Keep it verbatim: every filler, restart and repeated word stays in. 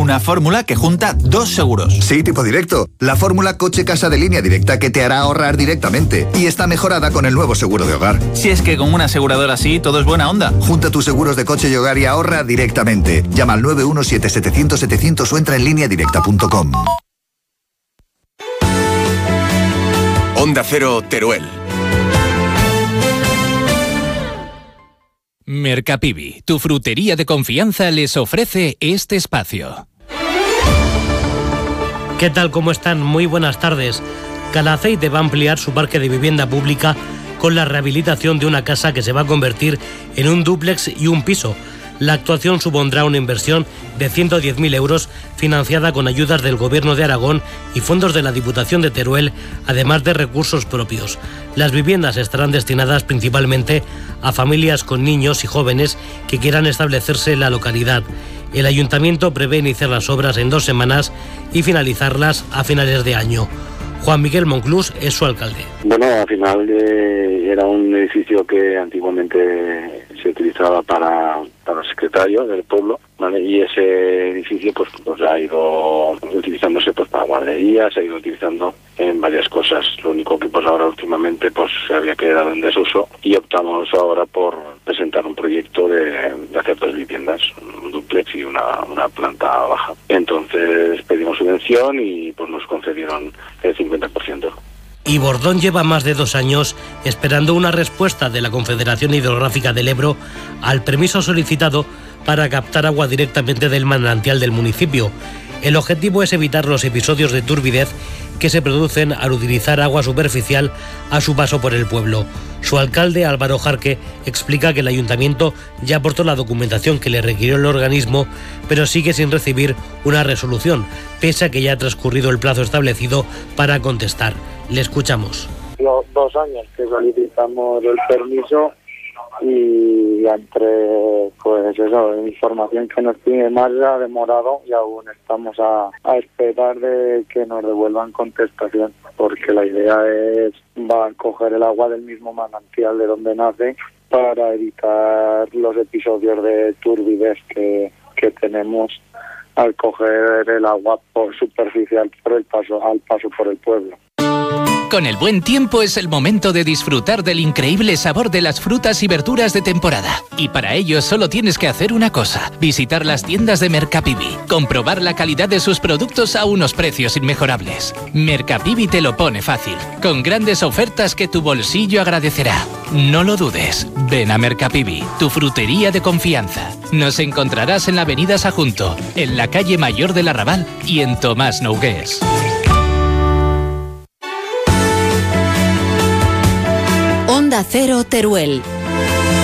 Una fórmula que junta dos seguros. Sí, tipo directo. La fórmula coche-casa de Línea Directa que te hará ahorrar directamente. Y está mejorada con el nuevo seguro de hogar. Si es que con una aseguradora así todo es buena onda. Junta tus seguros de coche y hogar y ahorra directamente. Llama al nueve uno siete setecientos setecientos o entra en línea directa punto com. Onda Cero, Teruel. Mercapivi, tu frutería de confianza, les ofrece este espacio. ¿Qué tal? ¿Cómo están? Muy buenas tardes. Calaceite va a ampliar su parque de vivienda pública con la rehabilitación de una casa que se va a convertir en un dúplex y un piso. La actuación supondrá una inversión de ciento diez mil euros financiada con ayudas del Gobierno de Aragón y fondos de la Diputación de Teruel, además de recursos propios. Las viviendas estarán destinadas principalmente a familias con niños y jóvenes que quieran establecerse en la localidad. El Ayuntamiento prevé iniciar las obras en dos semanas y finalizarlas a finales de año. Juan Miguel Monclús es su alcalde. Bueno, al final eh, era un edificio que antiguamente se utilizaba para, para los secretarios del pueblo, ¿vale? Y ese edificio pues, pues ha ido utilizándose pues para guarderías, se ha ido utilizando en varias cosas. Lo único que pues ahora últimamente pues se había quedado en desuso y optamos ahora por presentar un proyecto de, de hacer dos viviendas, un dúplex y una, una planta baja. Entonces pedimos subvención y pues nos concedieron el cincuenta por ciento. Y Bordón lleva más de dos años esperando una respuesta de la Confederación Hidrográfica del Ebro al permiso solicitado para captar agua directamente del manantial del municipio. El objetivo es evitar los episodios de turbidez que se producen al utilizar agua superficial a su paso por el pueblo. Su alcalde, Álvaro Jarque, explica que el ayuntamiento ya aportó la documentación que le requirió el organismo, pero sigue sin recibir una resolución, pese a que ya ha transcurrido el plazo establecido para contestar. Le escuchamos. Los dos años que solicitamos el permiso y entre pues eso, información que nos pide más ha demorado y aún estamos a, a esperar de que nos devuelvan contestación, porque la idea es va a coger el agua del mismo manantial de donde nace para evitar los episodios de turbidez que, que tenemos al coger el agua por superficial por el paso al paso por el pueblo. Con el buen tiempo es el momento de disfrutar del increíble sabor de las frutas y verduras de temporada. Y para ello solo tienes que hacer una cosa: visitar las tiendas de Mercapivi, comprobar la calidad de sus productos a unos precios inmejorables. Mercapivi te lo pone fácil, con grandes ofertas que tu bolsillo agradecerá. No lo dudes, ven a Mercapivi, tu frutería de confianza. Nos encontrarás en la avenida Sajunto, en la calle Mayor del Arrabal y en Tomás Nogués. Onda Cero, Teruel.